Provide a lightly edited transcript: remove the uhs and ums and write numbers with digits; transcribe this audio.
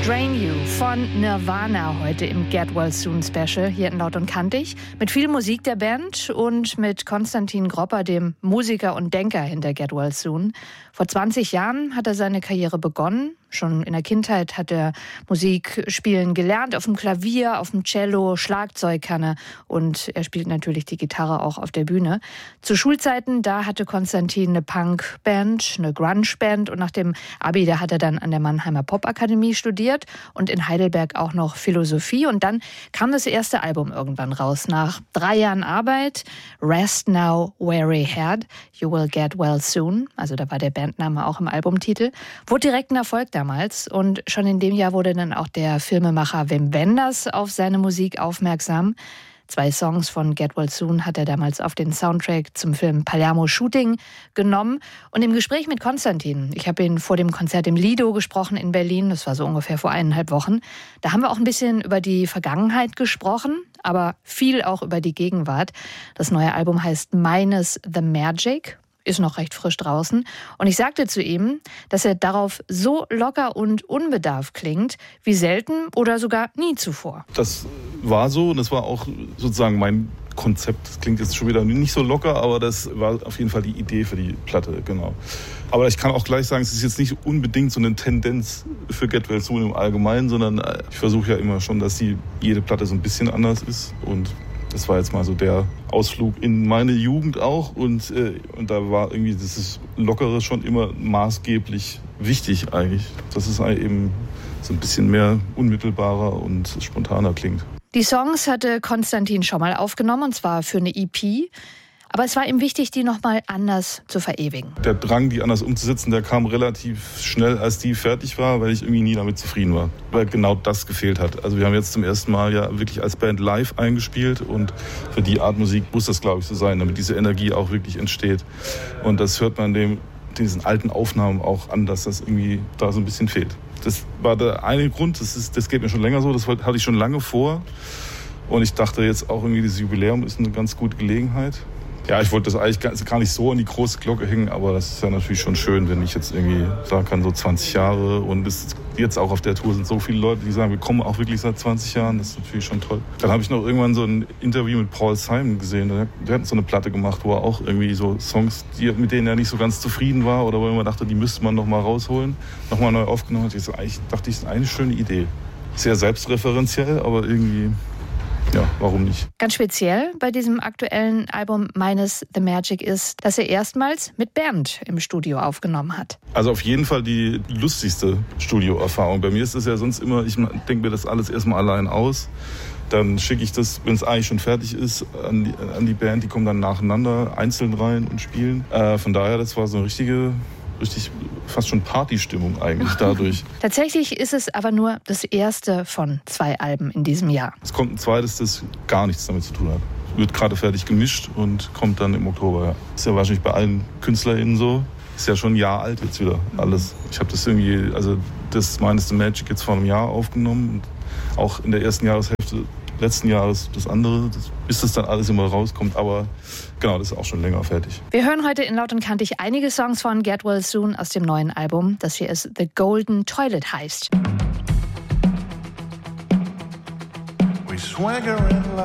Drain You von Nirvana heute im Get Well Soon Special hier in Laut und Kantig. Mit viel Musik der Band und mit Konstantin Gropper, dem Musiker und Denker hinter Get Well Soon. Vor 20 Jahren hat er seine Karriere begonnen. Schon in der Kindheit hat er Musik spielen gelernt, auf dem Klavier, auf dem Cello, Schlagzeug kann er und er spielt natürlich die Gitarre auch auf der Bühne. Zu Schulzeiten, da hatte Konstantin eine Punkband, eine Grunge-Band und nach dem Abi, da hat er dann an der Mannheimer Popakademie studiert und in Heidelberg auch noch Philosophie und dann kam das erste Album irgendwann raus. Nach 3 Jahren Arbeit, Rest Now, Weary Head, You Will Get Well Soon, also da war der Bandname auch im Albumtitel, wurde direkt ein Erfolg damals und schon in dem Jahr wurde dann auch der Filmemacher Wim Wenders auf seine Musik aufmerksam. 2 Songs von Get Well Soon hat er damals auf den Soundtrack zum Film Palermo Shooting genommen. Und im Gespräch mit Konstantin, ich habe ihn vor dem Konzert im Lido gesprochen in Berlin, das war so ungefähr vor 1,5 Wochen, da haben wir auch ein bisschen über die Vergangenheit gesprochen, aber viel auch über die Gegenwart. Das neue Album heißt Minus the Magic. Ist noch recht frisch draußen. Und ich sagte zu ihm, dass er darauf so locker und unbedarft klingt, wie selten oder sogar nie zuvor. Das war so und das war auch sozusagen mein Konzept. Das klingt jetzt schon wieder nicht so locker, aber das war auf jeden Fall die Idee für die Platte, genau. Aber ich kann auch gleich sagen, es ist jetzt nicht unbedingt so eine Tendenz für Get Well Soon im Allgemeinen, sondern ich versuche ja immer schon, dass jede Platte so ein bisschen anders ist und das war jetzt mal so der Ausflug in meine Jugend auch und da war irgendwie dieses Lockere schon immer maßgeblich wichtig eigentlich, dass es eben so ein bisschen mehr unmittelbarer und spontaner klingt. Die Songs hatte Konstantin schon mal aufgenommen und zwar für eine EP. Aber es war ihm wichtig, die nochmal anders zu verewigen. Der Drang, die anders umzusetzen, der kam relativ schnell, als die fertig war, weil ich irgendwie nie damit zufrieden war. Weil genau das gefehlt hat. Also wir haben jetzt zum ersten Mal ja wirklich als Band live eingespielt und für die Art Musik muss das, glaube ich, so sein, damit diese Energie auch wirklich entsteht. Und das hört man diesen alten Aufnahmen auch an, dass das irgendwie da so ein bisschen fehlt. Das war der eine Grund, das geht mir schon länger so, das hatte ich schon lange vor. Und ich dachte jetzt auch irgendwie, dieses Jubiläum ist eine ganz gute Gelegenheit. Ja, ich wollte das eigentlich gar nicht so an die große Glocke hängen, aber das ist ja natürlich schon schön, wenn ich jetzt irgendwie sagen kann, so 20 Jahre und jetzt auch auf der Tour sind so viele Leute, die sagen, wir kommen auch wirklich seit 20 Jahren, das ist natürlich schon toll. Dann habe ich noch irgendwann so ein Interview mit Paul Simon gesehen, der hat so eine Platte gemacht, wo er auch irgendwie so Songs, mit denen er nicht so ganz zufrieden war oder wo er immer dachte, die müsste man noch mal rausholen, noch mal neu aufgenommen hat. Eigentlich dachte ich, das ist eine schöne Idee. Sehr selbstreferenziell, aber irgendwie... Ja, warum nicht? Ganz speziell bei diesem aktuellen Album Minus the Magic ist, dass er erstmals mit Band im Studio aufgenommen hat. Also auf jeden Fall die lustigste Studioerfahrung. Bei mir ist es ja sonst immer, ich denke mir das alles erstmal allein aus. Dann schicke ich das, wenn es eigentlich schon fertig ist, an die Band. Die kommen dann nacheinander einzeln rein und spielen. Von daher, das war so eine richtig fast schon Partystimmung eigentlich dadurch. Tatsächlich ist es aber nur das erste von 2 Alben in diesem Jahr. Es kommt ein zweites, das gar nichts damit zu tun hat. Wird gerade fertig gemischt und kommt dann im Oktober. Ja. Ist ja wahrscheinlich bei allen KünstlerInnen so. Ist ja schon ein Jahr alt jetzt wieder alles. Ich habe das irgendwie, also das Minus the Magic jetzt vor einem Jahr aufgenommen. Und auch in der ersten Jahreshälfte letzten Jahres das andere, bis das dann alles immer rauskommt. Aber genau, das ist auch schon länger fertig. Wir hören heute in Laut und Kantig einige Songs von Get Well Soon aus dem neuen Album, das hier ist The Golden Toilet heißt.